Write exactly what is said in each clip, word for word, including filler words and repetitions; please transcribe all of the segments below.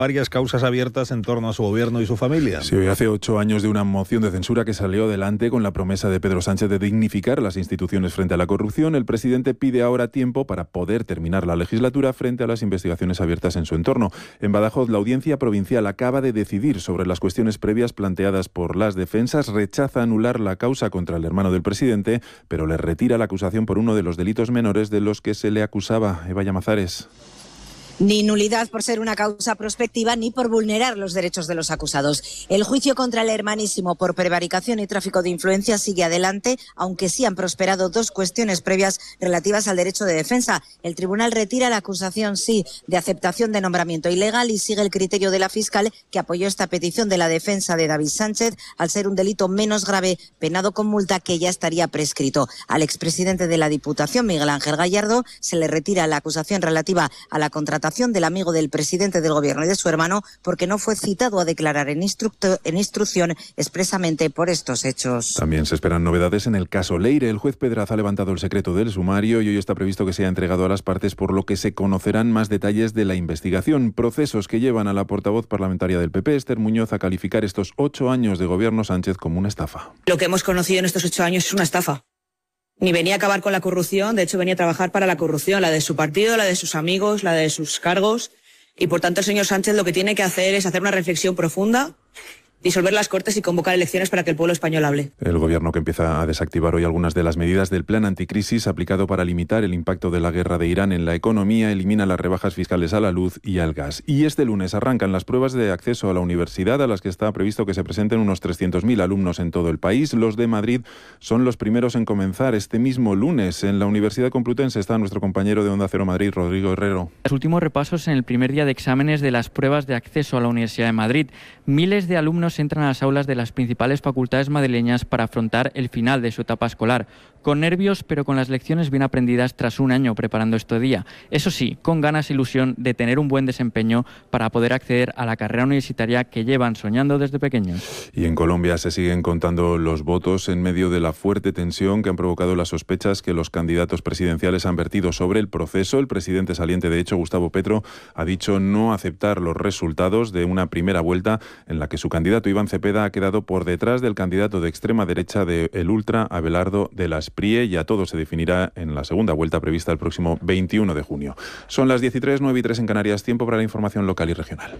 Varias causas abiertas en torno a su gobierno y su familia. Sí, hoy hace ocho años de una moción de censura que salió adelante con la promesa de Pedro Sánchez de dignificar las instituciones frente a la corrupción. El presidente pide ahora tiempo para poder terminar la legislatura frente a las investigaciones abiertas en su entorno. En Badajoz, la Audiencia Provincial acaba de decidir sobre las cuestiones previas planteadas por las defensas. Rechaza anular la causa contra el hermano del presidente, pero le retira la acusación por uno de los delitos menores de los que se le acusaba. Eva Llamazares. Ni nulidad por ser una causa prospectiva ni por vulnerar los derechos de los acusados. El juicio contra el hermanísimo por prevaricación y tráfico de influencias sigue adelante, aunque sí han prosperado dos cuestiones previas relativas al derecho de defensa. El tribunal retira la acusación, sí, de aceptación de nombramiento ilegal y sigue el criterio de la fiscal que apoyó esta petición de la defensa de David Sánchez al ser un delito menos grave, penado con multa, que ya estaría prescrito. Al expresidente de la Diputación, Miguel Ángel Gallardo, se le retira la acusación relativa a la contratación del amigo del presidente del gobierno y de su hermano porque no fue citado a declarar en, instructo, en instrucción expresamente por estos hechos. También se esperan novedades en el caso Leire. El juez Pedraz ha levantado el secreto del sumario y hoy está previsto que sea entregado a las partes, por lo que se conocerán más detalles de la investigación. Procesos que llevan a la portavoz parlamentaria del P P, Esther Muñoz, a calificar estos ocho años de gobierno Sánchez como una estafa. Lo que hemos conocido en estos ocho años es una estafa. Ni venía a acabar con la corrupción, de hecho venía a trabajar para la corrupción, la de su partido, la de sus amigos, la de sus cargos. Y por tanto el señor Sánchez lo que tiene que hacer es hacer una reflexión profunda, disolver las Cortes y convocar elecciones para que el pueblo español hable. El gobierno que empieza a desactivar hoy algunas de las medidas del plan anticrisis aplicado para limitar el impacto de la guerra de Irán en la economía, elimina las rebajas fiscales a la luz y al gas. Y este lunes arrancan las pruebas de acceso a la universidad, a las que está previsto que se presenten unos trescientos mil alumnos en todo el país. Los de Madrid son los primeros en comenzar este mismo lunes. En la Universidad Complutense está nuestro compañero de Onda Cero Madrid, Rodrigo Herrero. Los últimos repasos en el primer día de exámenes de las pruebas de acceso a la Universidad de Madrid. Miles de alumnos entran a las aulas de las principales facultades madrileñas para afrontar el final de su etapa escolar, con nervios pero con las lecciones bien aprendidas tras un año preparando este día. Eso sí, con ganas e ilusión de tener un buen desempeño para poder acceder a la carrera universitaria que llevan soñando desde pequeños. Y en Colombia se siguen contando los votos en medio de la fuerte tensión que han provocado las sospechas que los candidatos presidenciales han vertido sobre el proceso. El presidente saliente, de hecho, Gustavo Petro, ha dicho no aceptar los resultados de una primera vuelta en la que su candidato Iván Cepeda ha quedado por detrás del candidato de extrema derecha de El Ultra, Abelardo de las Prie. Ya todo se definirá en la segunda vuelta prevista el próximo veintiuno de junio. Son las diez y tres, nueve y tres en Canarias. Tiempo para la información local y regional.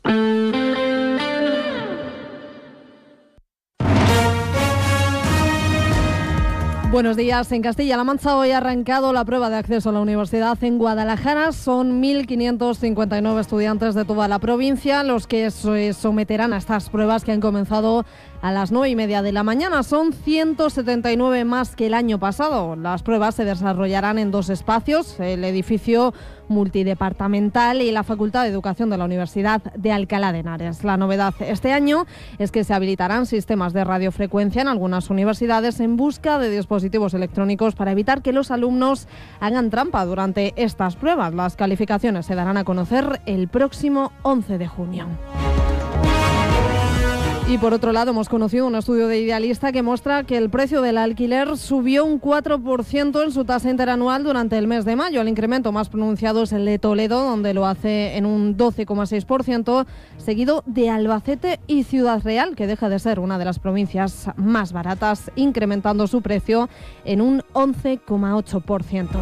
Buenos días. En Castilla-La Mancha hoy ha arrancado la prueba de acceso a la universidad en Guadalajara. Son mil quinientos cincuenta y nueve estudiantes de toda la provincia los que se someterán a estas pruebas que han comenzado a las nueve y media de la mañana. Son ciento setenta y nueve más que el año pasado. Las pruebas se desarrollarán en dos espacios, el edificio multidepartamental y la Facultad de Educación de la Universidad de Alcalá de Henares. La novedad este año es que se habilitarán sistemas de radiofrecuencia en algunas universidades en busca de dispositivos electrónicos para evitar que los alumnos hagan trampa durante estas pruebas. Las calificaciones se darán a conocer el próximo once de junio. Y por otro lado, hemos conocido un estudio de Idealista que muestra que el precio del alquiler subió un cuatro por ciento en su tasa interanual durante el mes de mayo. El incremento más pronunciado es el de Toledo, donde lo hace en un doce coma seis por ciento, seguido de Albacete y Ciudad Real, que deja de ser una de las provincias más baratas, incrementando su precio en un once coma ocho por ciento.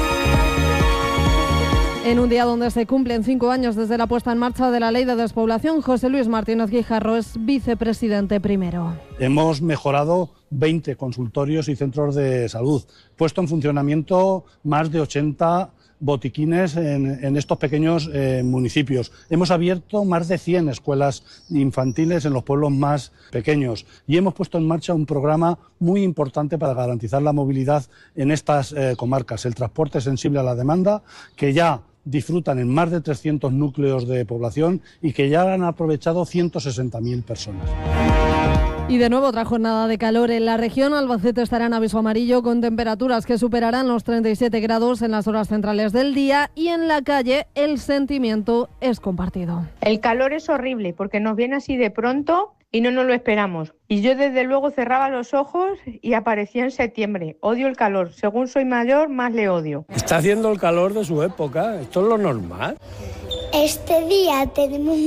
En un día donde se cumplen cinco años desde la puesta en marcha de la Ley de Despoblación, José Luis Martínez Guijarro es vicepresidente primero. Hemos mejorado veinte consultorios y centros de salud, puesto en funcionamiento más de ochenta botiquines en, en estos pequeños eh, municipios. Hemos abierto más de cien escuelas infantiles en los pueblos más pequeños y hemos puesto en marcha un programa muy importante para garantizar la movilidad en estas eh, comarcas, el transporte sensible a la demanda, que ya disfrutan en más de trescientos núcleos de población y que ya han aprovechado ciento sesenta mil personas. Y de nuevo otra jornada de calor en la región. Albacete estará en aviso amarillo con temperaturas que superarán los treinta y siete grados en las horas centrales del día, y en la calle el sentimiento es compartido. El calor es horrible porque nos viene así de pronto y no nos lo esperamos. Y yo desde luego cerraba los ojos y aparecía en septiembre. Odio el calor. Según soy mayor, más le odio. Está haciendo el calor de su época. Esto es lo normal. Este día tenemos